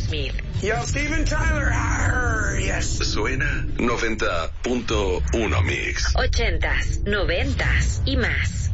2000. Yo, Steven Tyler. Yes. Suena 90.1 Mix. 80s, 90s y más.